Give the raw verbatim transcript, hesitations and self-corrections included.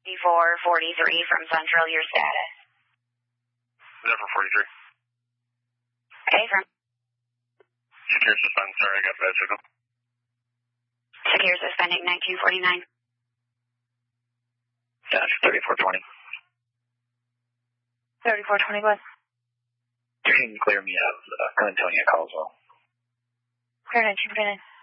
four forty-three from Central, your status. Zephyr forty-three. Okay, from Secure suspend, sorry, I got bad signal. Secure suspending nineteen forty-nine. Dash thirty-four twenty. thirty-four twenty, what? You can clear me out of uh, Clintonia Caldwell. Clear nineteen forty-nine.